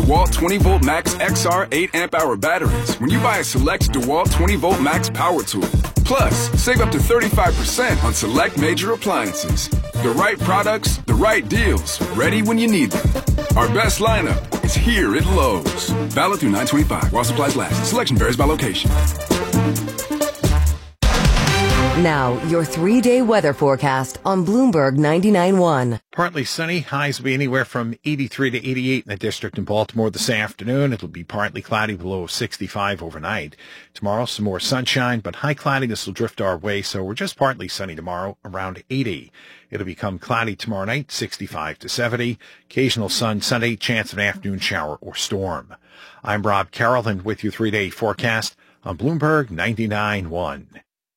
DeWalt 20-volt Max XR 8-amp-hour batteries when you buy a select DeWalt 20-volt Max power tool. Plus, save up to 35% on select major appliances. The right products, the right deals, ready when you need them. Our best lineup is here at Lowe's. Valid through 9/25 while supplies last. Selection varies by location. Now, your 3-day weather forecast on Bloomberg 99.1. Partly sunny. Highs will be anywhere from 83 to 88 in the district in Baltimore this afternoon. It'll be partly cloudy, below 65 overnight. Tomorrow, some more sunshine, but high cloudiness will drift our way, so we're just partly sunny tomorrow, around 80. It'll become cloudy tomorrow night, 65 to 70. Occasional sun Sunday, chance of an afternoon shower or storm. I'm Rob Carroll, and with your 3-day forecast on Bloomberg 99.1.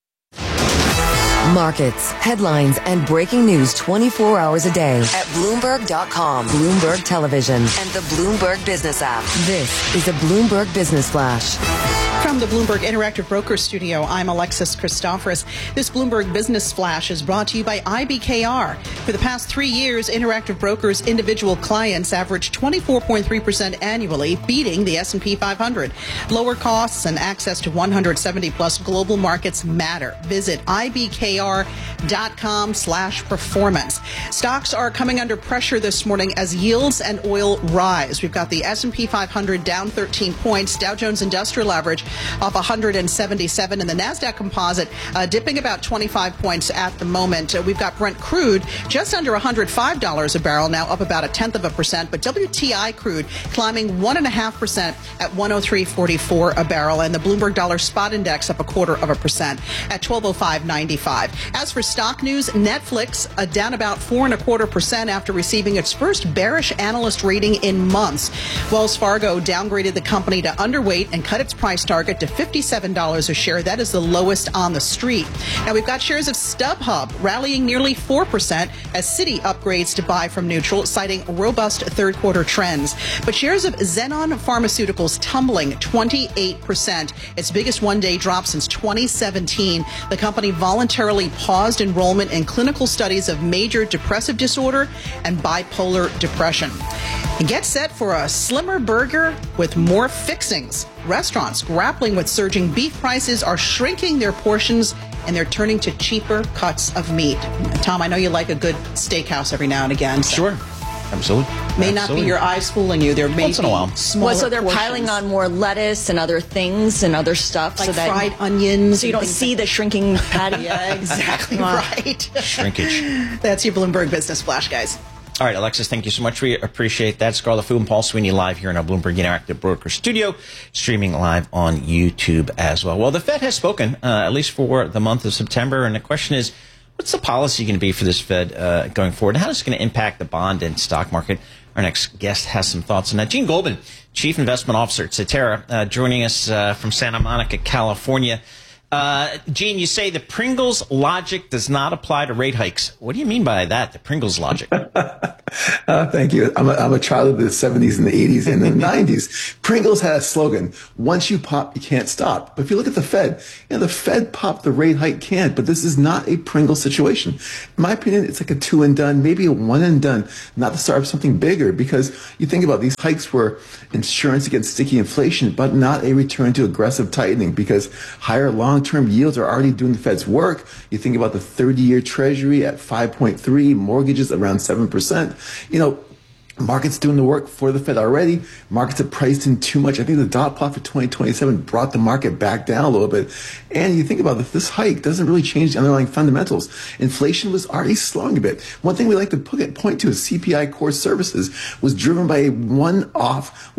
Markets, headlines, and breaking news 24 hours a day at Bloomberg.com, Bloomberg Television, and the Bloomberg Business app. This is a Bloomberg Business Flash. From the Bloomberg Interactive Brokers Studio, I'm Alexis Christoforous. This Bloomberg Business Flash is brought to you by IBKR. For the past 3 years, Interactive Brokers' individual clients averaged 24.3% annually, beating the S&P 500. Lower costs and access to 170-plus global markets matter. Visit IBKR.com/performance. Stocks are coming under pressure this morning as yields and oil rise. We've got the S&P 500 down 13 points, Dow Jones Industrial Average off 177, and the NASDAQ Composite dipping about 25 points at the moment. We've got Brent crude just under $105 a barrel, now up about 0.1%, but WTI crude climbing 1.5% at 103.44 a barrel, and the Bloomberg Dollar Spot Index up 0.25% at 1205.95. As for stock news, Netflix down about 4.25% after receiving its first bearish analyst rating in months. Wells Fargo downgraded the company to underweight and cut its price target to $57 a share. That is the lowest on the street. Now we've got shares of StubHub rallying nearly 4% as Citi upgrades to buy from neutral, citing robust third quarter trends. But shares of Xenon Pharmaceuticals tumbling 28%, its biggest one-day drop since 2017. The company voluntarily paused enrollment in clinical studies of major depressive disorder and bipolar depression. And get set for a slimmer burger with more fixings. Restaurants grappling with surging beef prices are shrinking their portions, and they're turning to cheaper cuts of meat. Tom, I know you like a good steakhouse every now and again. So. Sure. Absolutely. May not be your eyes fooling you. There may once in a while. Smaller so they're portions. piling on more lettuce and other things and other stuff. Like so that fried onions. So you don't see the shrinking patty. Yeah, exactly right. Shrinkage. That's your Bloomberg Business Flash, guys. All right, Alexis, thank you so much. We appreciate that. Scarlett Fu and Paul Sweeney live here in our Bloomberg Interactive Broker Studio, streaming live on YouTube as well. Well, the Fed has spoken, at least for the month of September, and the question is, what's the policy going to be for this Fed going forward? And how is it going to impact the bond and stock market? Our next guest has some thoughts on that. Gene Goldman, Chief Investment Officer at Cetera, joining us from Santa Monica, California. Gene, you say the Pringles logic does not apply to rate hikes. What do you mean by that, the Pringles logic? Thank you. I'm a child of the 70s and the 80s and the 90s. Pringles had a slogan, once you pop, you can't stop. But if you look at the Fed, the Fed popped, the rate hike can't, but this is not a Pringles situation. In my opinion, it's like a two and done, maybe a one and done, not the start of something bigger, because you think about these hikes were insurance against sticky inflation, but not a return to aggressive tightening, because higher long-term yields are already doing the Fed's work. You think about the 30-year Treasury at 5.3, mortgages around 7%. Markets doing the work for the Fed already. Markets have priced in too much. I think the dot plot for 2027 brought the market back down a little bit. And you think about this hike doesn't really change the underlying fundamentals. Inflation was already slowing a bit. One thing we like to point to is CPI core services was driven by a one-off,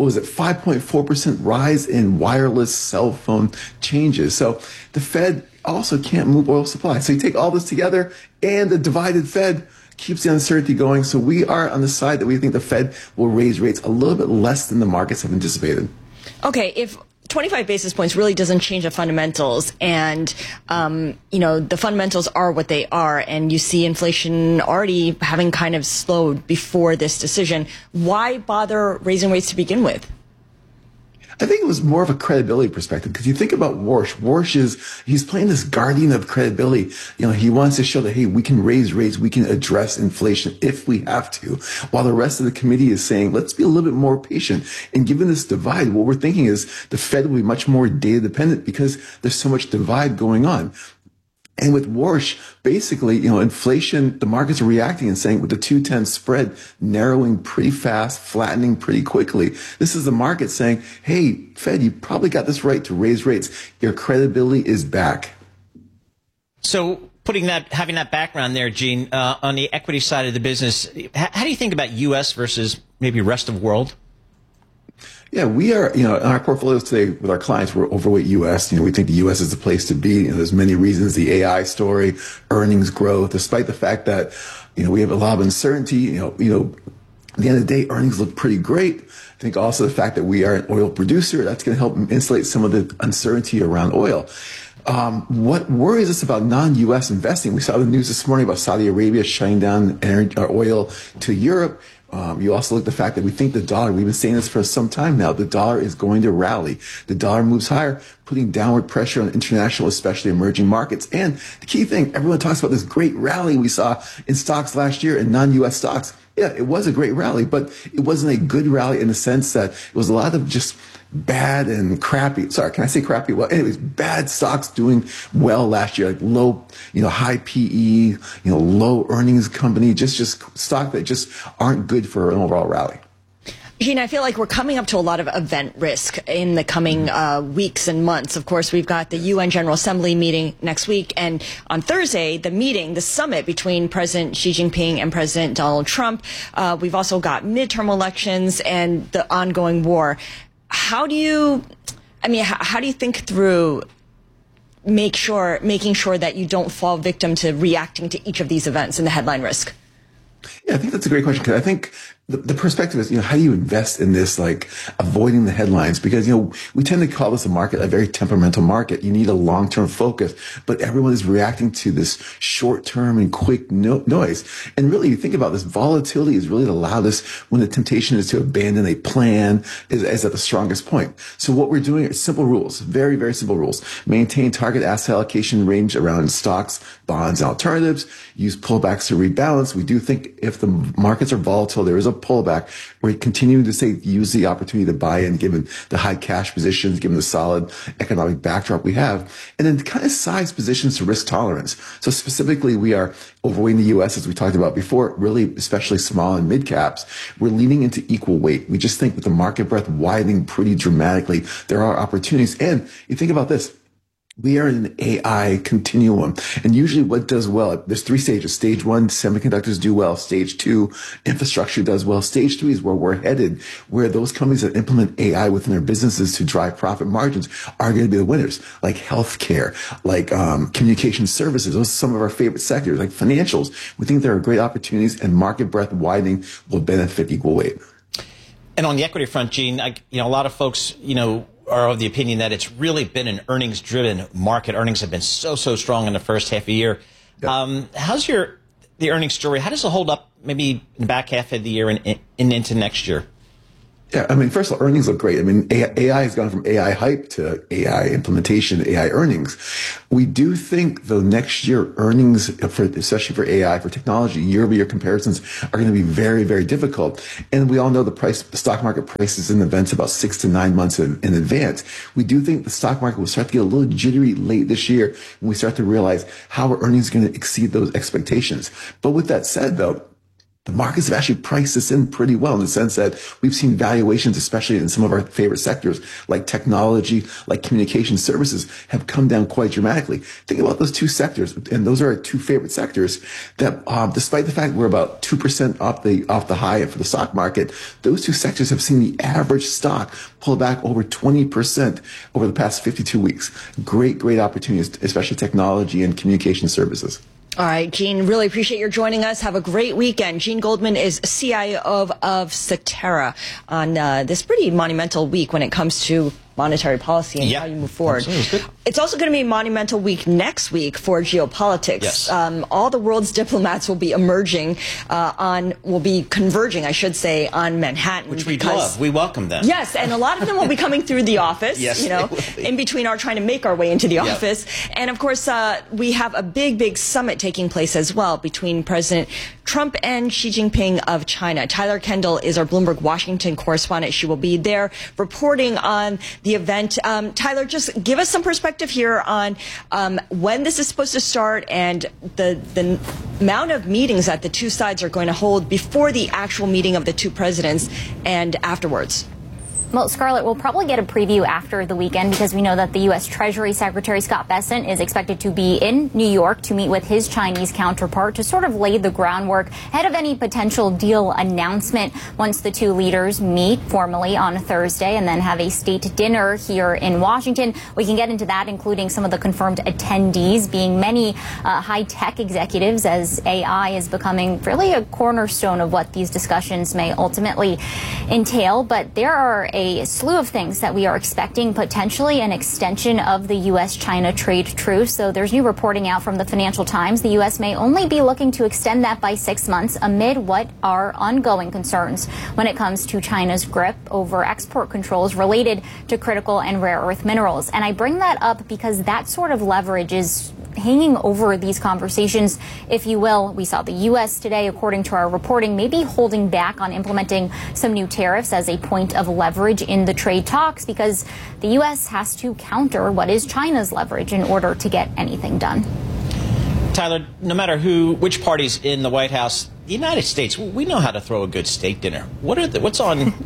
5.4% rise in wireless cell phone changes. So the Fed also can't move oil supply. So you take all this together, and the divided Fed keeps the uncertainty going. So we are on the side that we think the Fed will raise rates a little bit less than the markets have anticipated. Okay, if 25 basis points really doesn't change the fundamentals, and the fundamentals are what they are, and you see inflation already having kind of slowed before this decision, why bother raising rates to begin with? I think it was more of a credibility perspective, because you think about Warsh he's playing this guardian of credibility. He wants to show that, hey, we can raise rates, we can address inflation if we have to, while the rest of the committee is saying, let's be a little bit more patient. And given this divide, what we're thinking is the Fed will be much more data dependent because there's so much divide going on. And with Warsh, basically, inflation, the markets are reacting and saying, with the 2-10 spread narrowing pretty fast, flattening pretty quickly, this is the market saying, hey, Fed, you probably got this right to raise rates. Your credibility is back. So having that background there, Gene, on the equity side of the business, how do you think about U.S. versus maybe rest of world? Yeah, we are, in our portfolios today with our clients, we're overweight U.S. We think the U.S. is the place to be. There's many reasons, the AI story, earnings growth, despite the fact that, we have a lot of uncertainty, at the end of the day, earnings look pretty great. I think also the fact that we are an oil producer, that's going to help insulate some of the uncertainty around oil. What worries us about non-U.S. investing? We saw the news this morning about Saudi Arabia shutting down oil to Europe. You also look at the fact that we think the dollar, we've been saying this for some time now, the dollar is going to rally. The dollar moves higher, putting downward pressure on international, especially emerging markets. And the key thing, everyone talks about this great rally we saw in stocks last year in non-U.S. stocks. Yeah, it was a great rally, but it wasn't a good rally in the sense that it was a lot of just bad and crappy. Sorry, can I say crappy? Well, anyways, bad stocks doing well last year, like low, high PE, low earnings company, just stock that just aren't good for an overall rally. Gene, I feel like we're coming up to a lot of event risk in the coming weeks and months. Of course, we've got the UN General Assembly meeting next week, and on Thursday, the summit between President Xi Jinping and President Donald Trump. We've also got midterm elections and the ongoing war. How do you think through making sure that you don't fall victim to reacting to each of these events and the headline risk? Yeah, I think that's a great question, because I think the perspective is, how do you invest in this, like avoiding the headlines? Because, we tend to call this a market, a very temperamental market. You need a long-term focus, but everyone is reacting to this short-term and quick noise. And really, you think about this, volatility is really to allow this when the temptation is to abandon a plan is at the strongest point. So what we're doing are simple rules, very, very simple rules. Maintain target asset allocation range around stocks, bonds, and alternatives. Use pullbacks to rebalance. We do think if the markets are volatile, there is a pullback. We're continuing to say use the opportunity to buy in given the high cash positions, given the solid economic backdrop we have, and then kind of size positions to risk tolerance. So specifically, we are overweight in the U.S., as we talked about before, really especially small and mid caps. We're leaning into equal weight. We just think with the market breadth widening pretty dramatically, there are opportunities. And you think about this. We are in an AI continuum. And usually what does well, there's 3 stages. Stage 1, semiconductors do well. Stage 2, infrastructure does well. Stage 3 is where we're headed, where those companies that implement AI within their businesses to drive profit margins are going to be the winners, like healthcare, like communication services. Those are some of our favorite sectors, like financials. We think there are great opportunities, and market breadth widening will benefit equal weight. And on the equity front, Gene, a lot of folks, are of the opinion that it's really been an earnings-driven market. Earnings have been so strong in the first half of the year. Yep. How's the earnings story? How does it hold up maybe in the back half of the year and into next year? Yeah, first of all, earnings look great. AI has gone from AI hype to AI implementation, AI earnings. We do think, though, next year earnings, especially for AI, for technology, year-over-year comparisons are going to be very, very difficult. And we all know the stock market prices in events about 6 to 9 months in advance. We do think the stock market will start to get a little jittery late this year when we start to realize how our earnings are going to exceed those expectations. But with that said, though, the markets have actually priced this in pretty well in the sense that we've seen valuations, especially in some of our favorite sectors like technology, like communication services, have come down quite dramatically. Think about those 2 sectors, and those are our 2 favorite sectors that, despite the fact we're about 2% off the high for the stock market, those 2 sectors have seen the average stock pull back over 20% over the past 52 weeks. Great opportunities, especially technology and communication services. All right, Gene, really appreciate your joining us. Have a great weekend. Gene Goldman is CIO of Cetera on this pretty monumental week when it comes to monetary policy and how you move forward. It's also going to be a monumental week next week for geopolitics. Yes. All the world's diplomats will be converging, I should say, on Manhattan. Which we love. We welcome them. Yes, and a lot of them will be coming through the office, yes, in between our trying to make our way into the office. And of course, we have a big summit taking place as well between President Trump and Xi Jinping of China. Tyler Kendall is our Bloomberg Washington correspondent. She will be there reporting on the event. Tyler, just give us some perspective here on when this is supposed to start and the amount of meetings that the two sides are going to hold before the actual meeting of the two presidents and afterwards. Well, Scarlett, we'll probably get a preview after the weekend because we know that the U.S. Treasury Secretary Scott Bessent is expected to be in New York to meet with his Chinese counterpart to sort of lay the groundwork ahead of any potential deal announcement once the two leaders meet formally on Thursday and then have a state dinner here in Washington. We can get into that, including some of the confirmed attendees being many high-tech executives, as AI is becoming really a cornerstone of what these discussions may ultimately entail. But there are a slew of things that we are expecting, potentially an extension of the U.S.-China trade truce. So there's new reporting out from the Financial Times. The U.S. may only be looking to extend that by 6 months amid what are ongoing concerns when it comes to China's grip over export controls related to critical and rare earth minerals. And I bring that up because that sort of leverage is hanging over these conversations, if you will. We saw the U.S. today, according to our reporting, maybe holding back on implementing some new tariffs as a point of leverage in the trade talks because the U.S. has to counter what is China's leverage in order to get anything done. Tyler, no matter which party's in the White House, the United States, we know how to throw a good state dinner. What's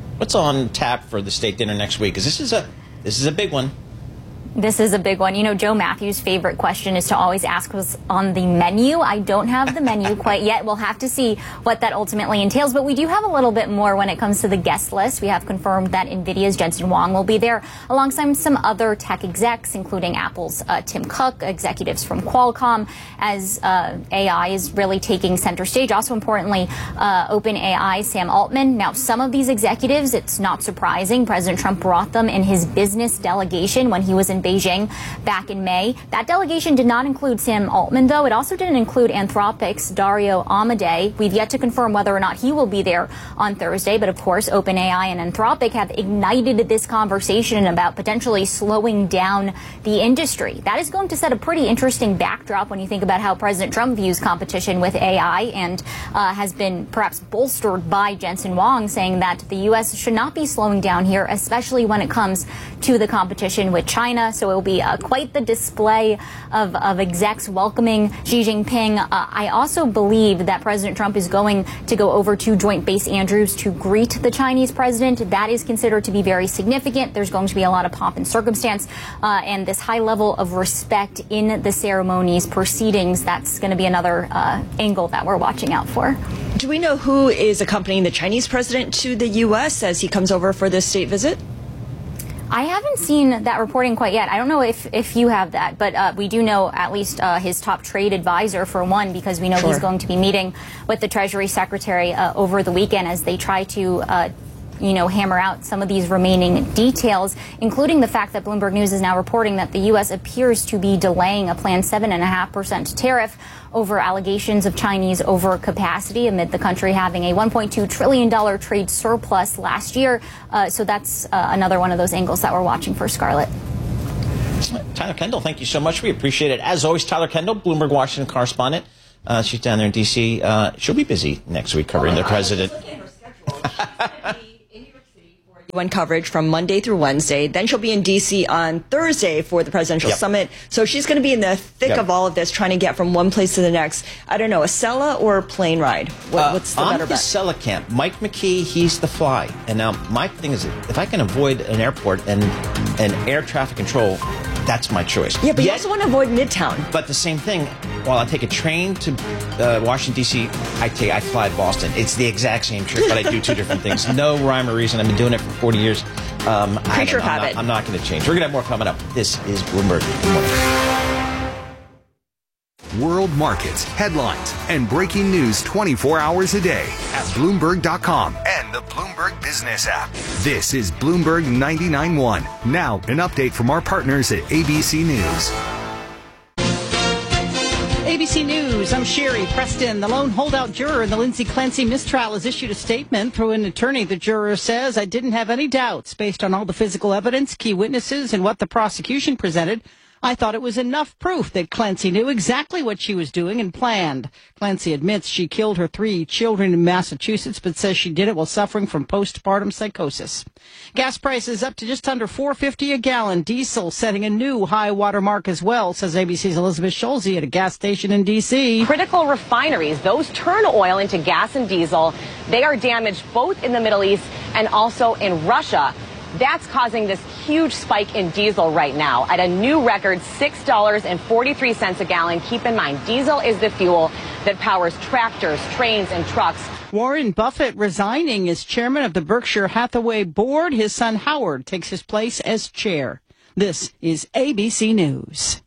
on tap for the state dinner next week? Because this is a big one. This is a big one. You know, Joe Matthews' favorite question is to always ask what's on the menu. I don't have the menu quite yet. We'll have to see what that ultimately entails. But we do have a little bit more when it comes to the guest list. We have confirmed that NVIDIA's Jensen Huang will be there alongside some other tech execs, including Apple's Tim Cook, executives from Qualcomm, as AI is really taking center stage. Also importantly, OpenAI, Sam Altman. Now, some of these executives, it's not surprising. President Trump brought them in his business delegation when he was in Beijing back in May. That delegation did not include Sam Altman, though. It also didn't include Anthropic's Dario Amodei. We've yet to confirm whether or not he will be there on Thursday. But of course, OpenAI and Anthropic have ignited this conversation about potentially slowing down the industry. That is going to set a pretty interesting backdrop when you think about how President Trump views competition with AI and has been perhaps bolstered by Jensen Huang saying that the U.S. should not be slowing down here, especially when it comes to the competition with China. So it will be quite the display of execs welcoming Xi Jinping. I also believe that President Trump is going to go over to Joint Base Andrews to greet the Chinese president. That is considered to be very significant. There's going to be a lot of pomp and circumstance and this high level of respect in the ceremony's proceedings. That's going to be another angle that we're watching out for. Do we know who is accompanying the Chinese president to the U.S. as he comes over for this state visit? I haven't seen that reporting quite yet. I don't know if you have that, but we do know at least his top trade advisor, for one, because we know he's going to be meeting with the Treasury Secretary over the weekend as they try to hammer out some of these remaining details, including the fact that Bloomberg News is now reporting that the U.S. appears to be delaying a planned 7.5% tariff over allegations of Chinese overcapacity amid the country having a $1.2 trillion trade surplus last year. So that's another one of those angles that we're watching for, Scarlett. Tyler Kendall, thank you so much. We appreciate it. As always, Tyler Kendall, Bloomberg Washington correspondent. She's down there in D.C. She'll be busy next week covering the president. UN coverage from Monday through Wednesday. Then she'll be in D.C. on Thursday for the presidential summit. So she's going to be in the thick of all of this, trying to get from one place to the next. I don't know, a Acela or a plane ride? What's the better bet? I'm the Acela camp. Mike McKee, he's the fly. And now my thing is, if I can avoid an airport and air traffic control, that's my choice. Yeah, but you also want to avoid Midtown. But the same thing, while I take a train to Washington, D.C., I fly to Boston. It's the exact same trip, but I do two different things. No rhyme or reason. I've been doing it for 40 years. Creature of habit. I'm not going to change. We're going to have more coming up. This is Bloomberg. Good morning. world markets, headlines, and breaking news 24 hours a day at Bloomberg.com and the Bloomberg Business app. This is Bloomberg 99.1. Now, an update from our partners at ABC News. ABC News, I'm Sherry Preston. The lone holdout juror in the Lindsay Clancy mistrial has issued a statement through an attorney. The juror says, "I didn't have any doubts based on all the physical evidence, key witnesses, and what the prosecution presented. I thought it was enough proof that Clancy knew exactly what she was doing and planned." Clancy admits she killed her 3 children in Massachusetts, but says she did it while suffering from postpartum psychosis. Gas prices up to just under $4.50 a gallon. Diesel setting a new high water mark as well, says ABC's Elizabeth Schulze at a gas station in D.C. Critical refineries, those turn oil into gas and diesel. They are damaged both in the Middle East and also in Russia. That's causing this huge spike in diesel right now at a new record $6.43 a gallon. Keep in mind, diesel is the fuel that powers tractors, trains, and trucks. Warren Buffett resigning as chairman of the Berkshire Hathaway board. His son Howard takes his place as chair. This is ABC News.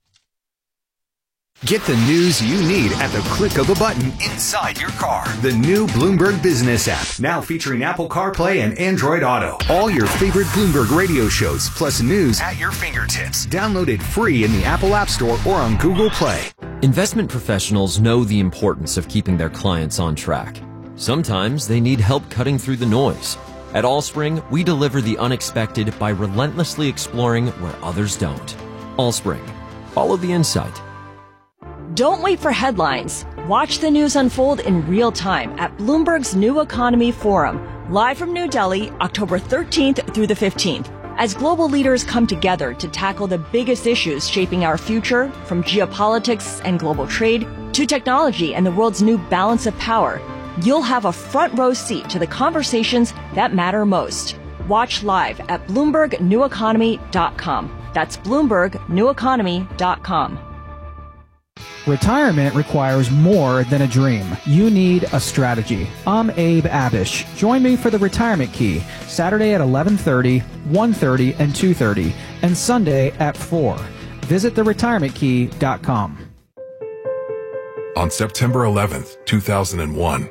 Get the news you need at the click of a button inside your car. The new Bloomberg Business app, now featuring Apple CarPlay and Android Auto. All your favorite Bloomberg radio shows, plus news at your fingertips. Download it free in the Apple App Store or on Google Play. Investment professionals know the importance of keeping their clients on track. Sometimes they need help cutting through the noise. At Allspring, we deliver the unexpected by relentlessly exploring where others don't. Allspring. Follow the insight. Don't wait for headlines. Watch the news unfold in real time at Bloomberg's New Economy Forum, live from New Delhi, October 13th through the 15th. As global leaders come together to tackle the biggest issues shaping our future, from geopolitics and global trade to technology and the world's new balance of power, you'll have a front row seat to the conversations that matter most. Watch live at BloombergNewEconomy.com. That's BloombergNewEconomy.com. Retirement requires more than a dream. You need a strategy. I'm Abe Abish. Join me for the Retirement Key, Saturday at 11:30, 1:30, and 2:30, and Sunday at 4. Visit theretirementkey.com. On September 11th, 2001,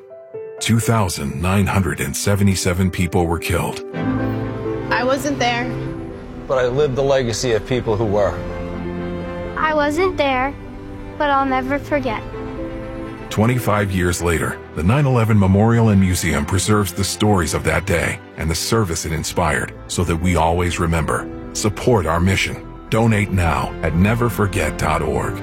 2,977 people were killed. I wasn't there. But I lived the legacy of people who were. I wasn't there, but I'll never forget. 25 years later, the 9/11 Memorial and Museum preserves the stories of that day and the service it inspired so that we always remember. Support our mission. Donate now at neverforget.org.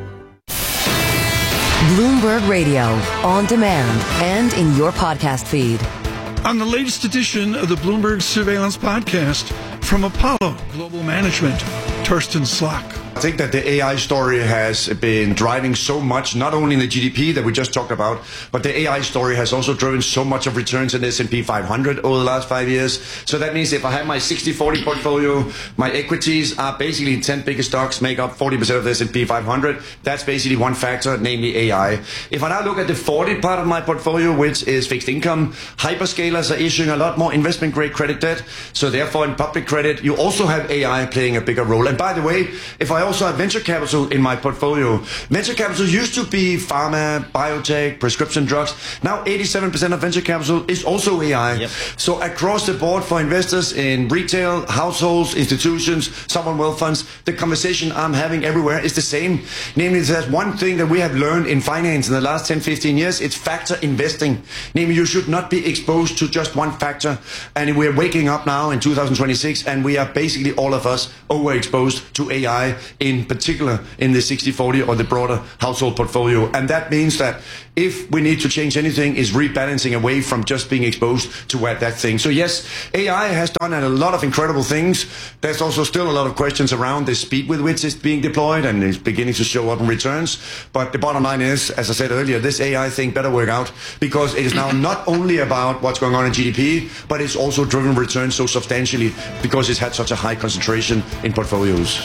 Bloomberg Radio, on demand and in your podcast feed. On the latest edition of the Bloomberg Surveillance Podcast from Apollo Global Management, Torsten Slok. I think that the AI story has been driving so much, not only in the GDP that we just talked about, but the AI story has also driven so much of returns in the S&P 500 over the last 5 years. So that means if I have my 60-40 portfolio, my equities are basically 10 biggest stocks make up 40% of the S&P 500. That's basically one factor, namely AI. If I now look at the 40 part of my portfolio, which is fixed income, hyperscalers are issuing a lot more investment-grade credit debt. So therefore, in public credit, you also have AI playing a bigger role. And by the way, if I also have venture capital in my portfolio. Venture capital used to be pharma, biotech, prescription drugs. Now 87% of venture capital is also AI. Yep. So across the board for investors in retail, households, institutions, sovereign wealth funds, the conversation I'm having everywhere is the same. Namely, there's one thing that we have learned in finance in the last 10, 15 years, it's factor investing. Namely, you should not be exposed to just one factor. And we're waking up now in 2026, and we are basically all of us overexposed to AI, in particular in the 60-40 or the broader household portfolio. And that means that if we need to change anything, is rebalancing away from just being exposed to that thing. So yes, AI has done a lot of incredible things. There's also still a lot of questions around the speed with which it's being deployed and is beginning to show up in returns. But the bottom line is, as I said earlier, this AI thing better work out, because it is now not only about what's going on in GDP, but it's also driven returns so substantially because it's had such a high concentration in portfolios.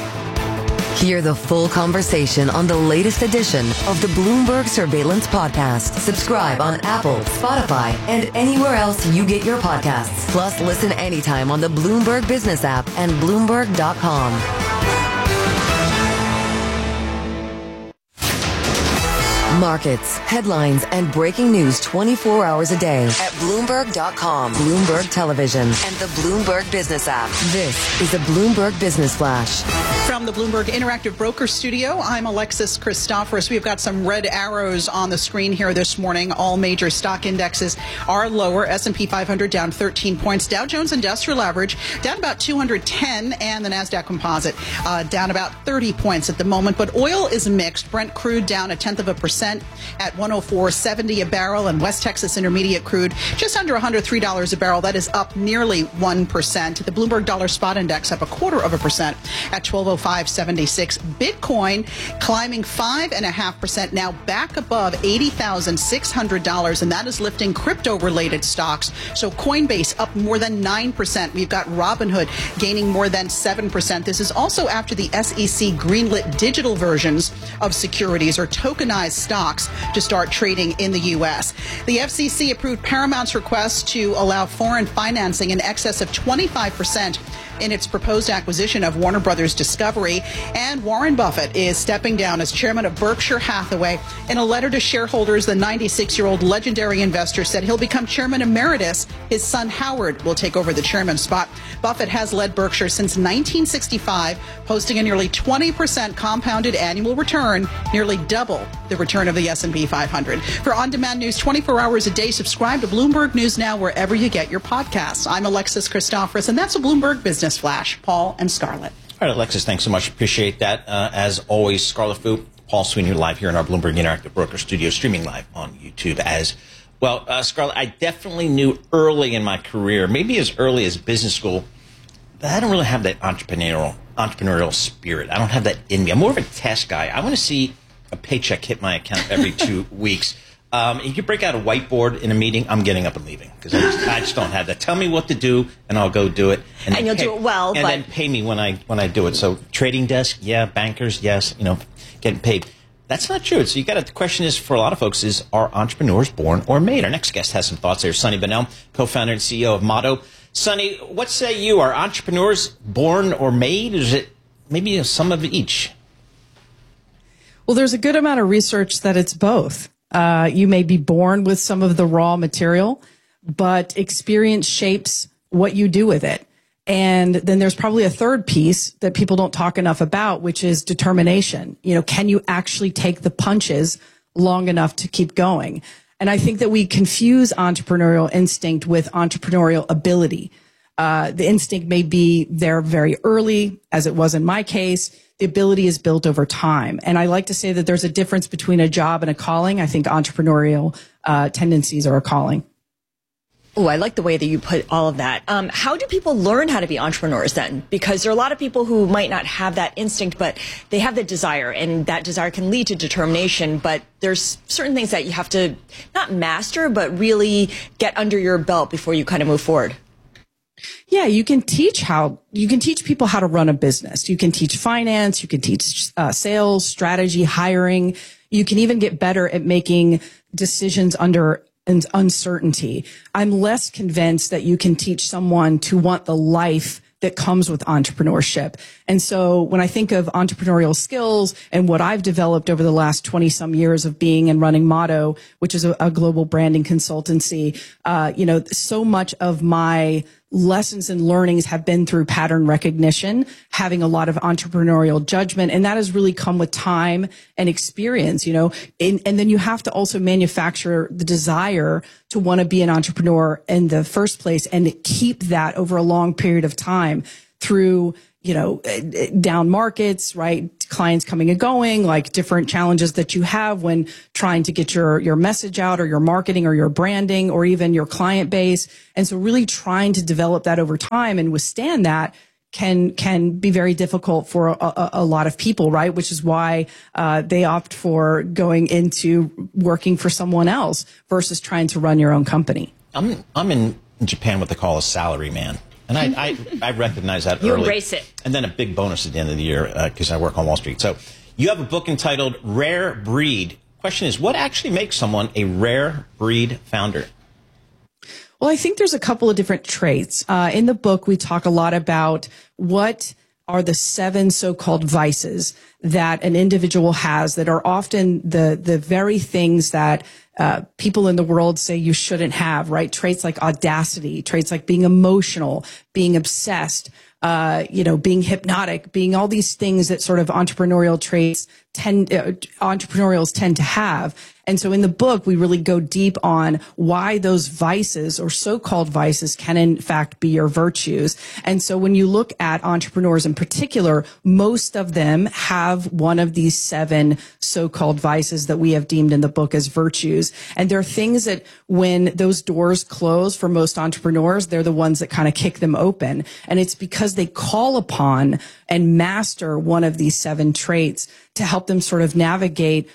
Hear the full conversation on the latest edition of the Bloomberg Surveillance Podcast. Subscribe on Apple, Spotify, and anywhere else you get your podcasts. Plus, listen anytime on the Bloomberg Business app and Bloomberg.com. Markets, headlines, and breaking news 24 hours a day at Bloomberg.com, Bloomberg Television, and the Bloomberg Business app. This is the Bloomberg Business Flash. From the Bloomberg Interactive Broker Studio, I'm Alexis Christoforous. We've got some red arrows on the screen here this morning. All major stock indexes are lower. S&P 500 down 13 points. Dow Jones Industrial Average down about 210, and the NASDAQ Composite down about 30 points at the moment. But oil is mixed. Brent crude down 0.1% at $104.70 a barrel, and West Texas Intermediate crude just under $103 a barrel. That is up nearly 1%. The Bloomberg Dollar Spot Index up 0.25% at 1205.76. Bitcoin climbing 5.5%, now back above $80,600, and that is lifting crypto-related stocks. So Coinbase up more than 9%. We've got Robinhood gaining more than 7%. This is also after the SEC greenlit digital versions of securities or tokenized stocks to start trading in the U.S. The FCC approved Paramount's request to allow foreign financing in excess of 25% in its proposed acquisition of Warner Brothers Discovery. And Warren Buffett is stepping down as chairman of Berkshire Hathaway. In a letter to shareholders, the 96-year-old legendary investor said he'll become chairman emeritus. His son Howard will take over the chairman spot. Buffett has led Berkshire since 1965, posting a nearly 20% compounded annual return, nearly double the return of the S&P 500. For on-demand news 24 hours a day, subscribe to Bloomberg News Now wherever you get your podcasts. I'm Alexis Christoforous, and that's a Bloomberg Business Flash. Paul and Scarlett. All right, Alexis, thanks so much. Appreciate that. As always, Scarlett Fu, Paul Sweeney live here in our Bloomberg Interactive Broker Studio, streaming live on YouTube as well. Scarlett, I definitely knew early in my career, maybe as early as business school, that I don't really have that entrepreneurial spirit. I don't have that in me. I'm more of a test guy. I want to see a paycheck hit my account every 2 weeks. You could break out a whiteboard in a meeting, I'm getting up and leaving because I just don't have that. Tell me what to do, and I'll go do it. And you'll do it well. And then pay me when I do it. So trading desk, yeah. Bankers, yes. Getting paid. That's not true. So the question is for a lot of folks is, are entrepreneurs born or made? Our next guest has some thoughts there. Sonny Bonnell, co-founder and CEO of Motto. Sonny, what say you? Are entrepreneurs born or made? Is it maybe some of each? Well, there's a good amount of research that it's both. You may be born with some of the raw material, but experience shapes what you do with it. And then there's probably a third piece that people don't talk enough about, which is determination. Can you actually take the punches long enough to keep going? And I think that we confuse entrepreneurial instinct with entrepreneurial ability. The instinct may be there very early, as it was in my case. The ability is built over time. And I like to say that there's a difference between a job and a calling. I think entrepreneurial tendencies are a calling. Oh, I like the way that you put all of that. How do people learn how to be entrepreneurs then? Because there are a lot of people who might not have that instinct, but they have the desire, and that desire can lead to determination. But there's certain things that you have to not master, but really get under your belt before you kind of move forward. Yeah, you can teach people how to run a business. You can teach finance, you can teach sales, strategy, hiring. You can even get better at making decisions under uncertainty. I'm less convinced that you can teach someone to want the life that comes with entrepreneurship. And so when I think of entrepreneurial skills and what I've developed over the last 20 some years of being and running Motto, which is a global branding consultancy, so much of my lessons and learnings have been through pattern recognition, having a lot of entrepreneurial judgment. And that has really come with time and experience, and then you have to also manufacture the desire to want to be an entrepreneur in the first place and keep that over a long period of time through, down markets, right? Clients coming and going, like different challenges that you have when trying to get your message out or your marketing or your branding or even your client base. And so really trying to develop that over time and withstand that can be very difficult for a lot of people, right? Which is why they opt for going into working for someone else versus trying to run your own company. I'm in Japan what they call a salary man. And I recognize that early. You embrace it. And then a big bonus at the end of the year because I work on Wall Street. So you have a book entitled Rare Breed. Question is, what actually makes someone a rare breed founder? Well, I think there's a couple of different traits. In the book, we talk a lot about what are the 7 so-called vices that an individual has that are often the very things that people in the world say you shouldn't have, right? Traits like audacity, traits like being emotional, being obsessed, being hypnotic, being all these things that sort of entrepreneurial traits entrepreneurials tend to have. And so in the book, we really go deep on why those vices or so-called vices can in fact be your virtues. And so when you look at entrepreneurs in particular, most of them have one of these 7 so-called vices that we have deemed in the book as virtues. And there are things that when those doors close for most entrepreneurs, they're the ones that kind of kick them open. And it's because they call upon and master one of these 7 traits to help them sort of navigate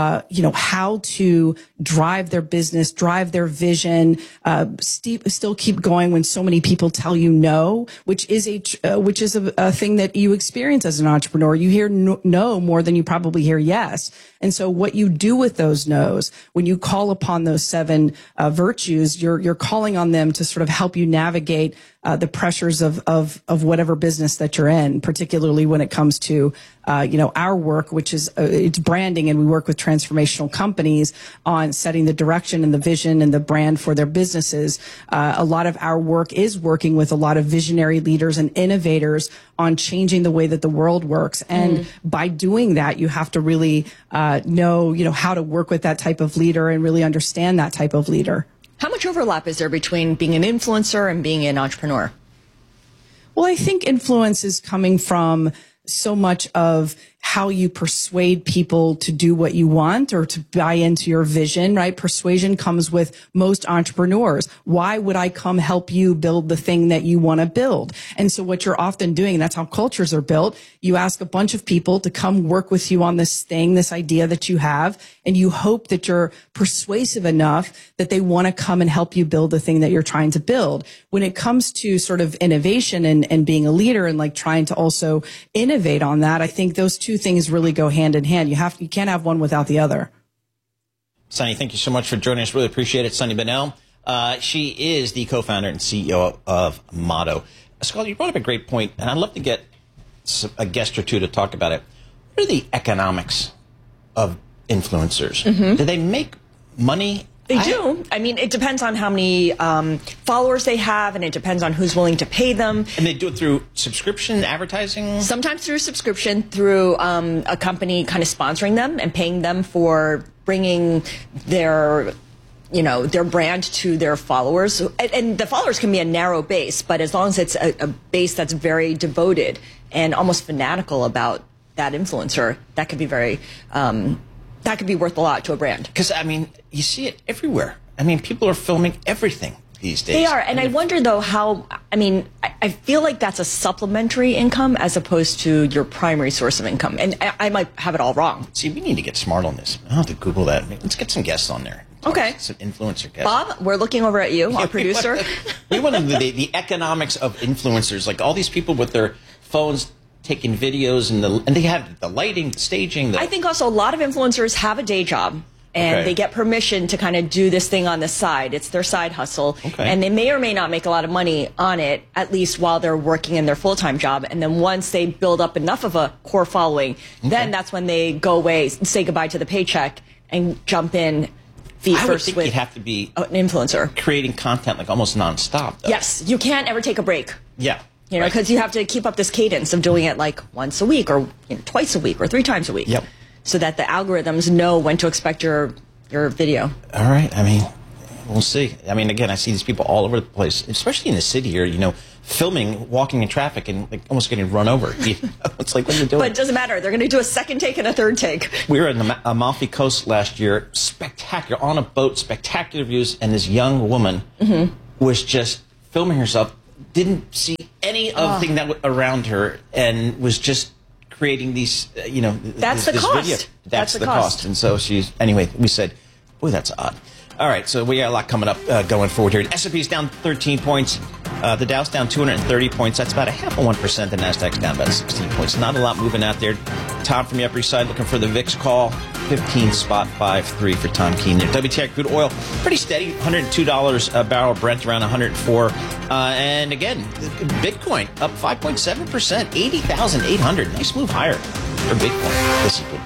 how to drive their business, drive their vision, still keep going when so many people tell you no, which is a thing that you experience as an entrepreneur. You hear no more than you probably hear yes. And so what you do with those no's, when you call upon those 7 virtues, you're calling on them to sort of help you navigate the pressures of whatever business that you're in, particularly when it comes to our work, which is it's branding, and we work with transformational companies on setting the direction and the vision and the brand for their businesses. A lot of our work is working with a lot of visionary leaders and innovators on changing the way that the world works. And by doing that, you have to really know how to work with that type of leader and really understand that type of leader. How much overlap is there between being an influencer and being an entrepreneur? Well, I think influence is coming from so much of how you persuade people to do what you want or to buy into your vision, right? Persuasion comes with most entrepreneurs. Why would I come help you build the thing that you want to build? And so what you're often doing, that's how cultures are built. You ask a bunch of people to come work with you on this thing, this idea that you have, and you hope that you're persuasive enough that they want to come and help you build the thing that you're trying to build. When it comes to sort of innovation and being a leader and like trying to also innovate on that, I think those two things really go hand in hand. You can't have one without the other. Sunny, thank you so much for joining us. Really appreciate it. Sunny Benel. She is the co-founder and CEO of Motto. Scholar, you brought up a great point, and I'd love to get a guest or two to talk about it. What are the economics of influencers? Mm-hmm. Do they make money? They do. I mean, it depends on how many followers they have, and it depends on who's willing to pay them. And they do it through subscription, advertising? Sometimes through subscription, through a company kind of sponsoring them and paying them for bringing their brand to their followers. And the followers can be a narrow base, but as long as it's a base that's very devoted and almost fanatical about that influencer, that could be that could be worth a lot to a brand. Because, I mean, you see it everywhere. I mean, people are filming everything these days. They are. And I wonder, though, how, I feel like that's a supplementary income as opposed to your primary source of income. And I might have it all wrong. See, we need to get smart on this. I'll have to Google that. Let's get some guests on there. Okay. Some influencer guests. Bob, we're looking over at you, our producer. We want to know the economics of influencers. Like all these people with their phones taking videos and they have the lighting, the staging. I think also a lot of influencers have a day job and they get permission to kind of do this thing on the side. It's their side hustle. Okay. And they may or may not make a lot of money on it, at least while they're working in their full-time job. And then once they build up enough of a core following, then that's when they go away, say goodbye to the paycheck and jump in feet I would first think with you'd have to be an influencer. Creating content like almost nonstop, though. Yes, you can't ever take a break. Yeah. Because you have to keep up this cadence of doing it like once a week or twice a week or 3 times a week. Yep. So that the algorithms know when to expect your video. All right. I mean, we'll see. I mean, again, I see these people all over the place, especially in the city here, filming, walking in traffic and like almost getting run over. It's like, what are you doing? But it doesn't matter. They're going to do a second take and a third take. We were in the Amalfi Coast last year. Spectacular. On a boat, spectacular views. And this young woman was just filming herself. Didn't see any of thing that was around her and was just creating these, that's the this cost. video. That's the cost. And so we said, boy, that's odd. All right, so we got a lot coming up going forward here. S&P's down 13 points. The Dow's down 230 points. That's about 0.5%. The Nasdaq's down about 16 points. Not a lot moving out there. Tom from the Upper East Side looking for the VIX call. 115 spot 5.3 for Tom Keene there. WTI crude oil pretty steady, $102 a barrel. Brent around 104. And again, Bitcoin up 5.7%, 80,800. Nice move higher for Bitcoin. This is good.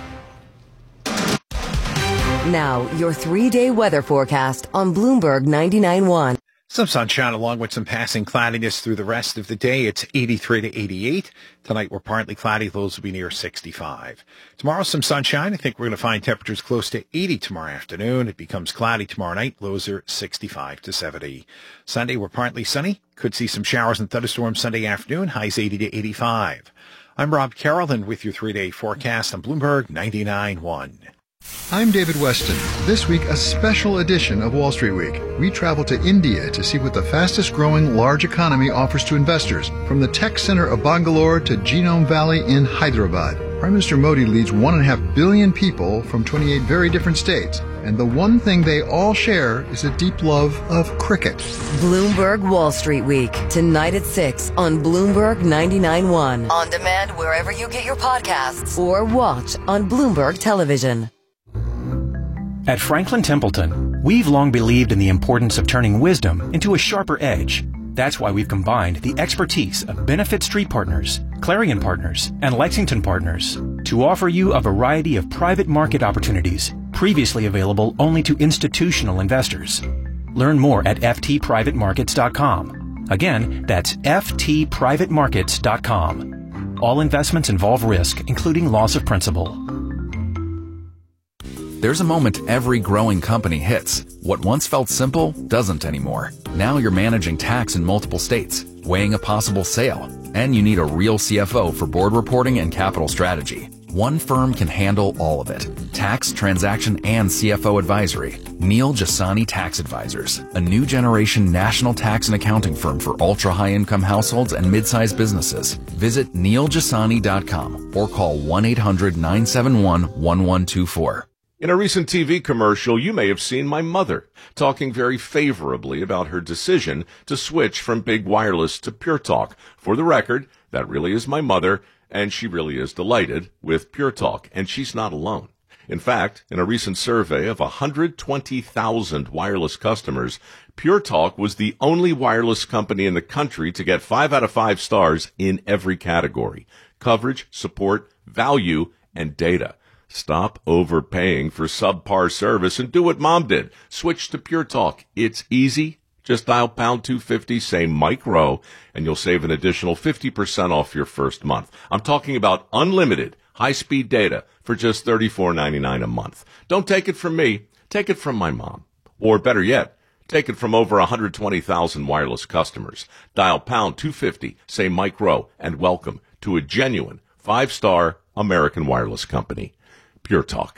Now, your 3-day weather forecast on Bloomberg 99.1. Some sunshine along with some passing cloudiness through the rest of the day. It's 83 to 88. Tonight we're partly cloudy. Lows will be near 65. Tomorrow some sunshine. I think we're going to find temperatures close to 80 tomorrow afternoon. It becomes cloudy tomorrow night. Lows are 65 to 70. Sunday we're partly sunny. Could see some showers and thunderstorms Sunday afternoon. Highs 80 to 85. I'm Rob Carroll and with your 3-day forecast on Bloomberg 99.1. I'm David Weston. This week, a special edition of Wall Street Week. We travel to India to see what the fastest growing large economy offers to investors, from the tech center of Bangalore to Genome Valley in Hyderabad. Prime Minister Modi leads 1.5 billion people from 28 very different states. And the one thing they all share is a deep love of cricket. Bloomberg Wall Street Week, tonight at 6 on Bloomberg 99.1. On demand wherever you get your podcasts or watch on Bloomberg Television. At Franklin Templeton, we've long believed in the importance of turning wisdom into a sharper edge. That's why we've combined the expertise of Benefit Street Partners, Clarion Partners, and Lexington Partners to offer you a variety of private market opportunities previously available only to institutional investors. Learn more at ftprivatemarkets.com. Again, that's ftprivatemarkets.com. All investments involve risk, including loss of principal. There's a moment every growing company hits. What once felt simple doesn't anymore. Now you're managing tax in multiple states, weighing a possible sale, and you need a real CFO for board reporting and capital strategy. One firm can handle all of it. Tax, transaction, and CFO advisory. Neil Jasani Tax Advisors, a new generation national tax and accounting firm for ultra-high income households and mid-sized businesses. Visit neiljasani.com or call 1-800-971-1124. In a recent TV commercial, you may have seen my mother talking very favorably about her decision to switch from big wireless to Pure Talk. For the record, that really is my mother, and she really is delighted with Pure Talk, and she's not alone. In fact, in a recent survey of 120,000 wireless customers, Pure Talk was the only wireless company in the country to get 5 out of 5 stars in every category: coverage, support, value, and data. Stop overpaying for subpar service and do what Mom did. Switch to Pure Talk. It's easy. Just dial pound 250, say Mike Rowe, and you'll save an additional 50% off your first month. I'm talking about unlimited high-speed data for just $34.99 a month. Don't take it from me. Take it from my mom. Or better yet, take it from over 120,000 wireless customers. Dial pound 250, say Mike Rowe, and welcome to a genuine 5-star American wireless company. Pure Talk.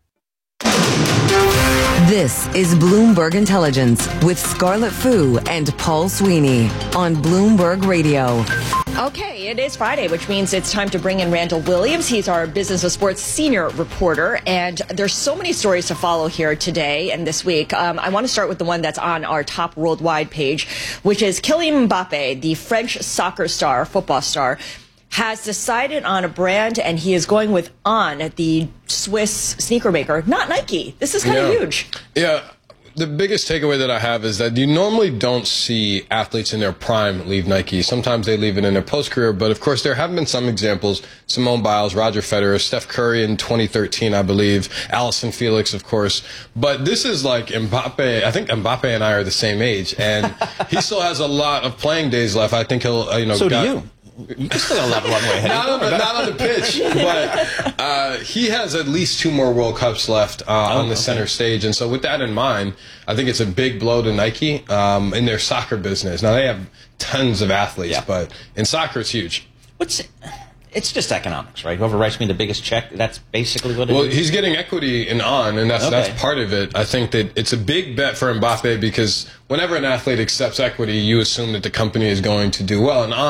This is Bloomberg Intelligence with Scarlett Fu and Paul Sweeney on Bloomberg Radio. Okay, it is Friday, which means it's time to bring in Randall Williams. He's our Business of Sports senior reporter, and there's so many stories to follow here today and this week. I want to start with the one that's on our top worldwide page, which is Kylian Mbappe, the French soccer star, football star, has decided on a brand, and he is going with On, the Swiss sneaker maker, not Nike. This is kind of huge. Yeah. The biggest takeaway that I have is that you normally don't see athletes in their prime leave Nike. Sometimes they leave it in their post-career, but of course there have been some examples. Simone Biles, Roger Federer, Steph Curry in 2013, I believe, Allison Felix, of course. But this is like Mbappe. I think Mbappe and I are the same age, and he still has a lot of playing days left. I think he'll, So do you. You can still have one way ahead. Not on the pitch, but he has at least 2 more World Cups left on the center stage. And so with that in mind, I think it's a big blow to Nike in their soccer business. Now, they have tons of athletes, but in soccer, it's huge. It's just economics, right? Whoever writes me the biggest check, that's basically what it is. Well, he's getting equity in On, and that's part of it. I think that it's a big bet for Mbappe because whenever an athlete accepts equity, you assume that the company is going to do well. And On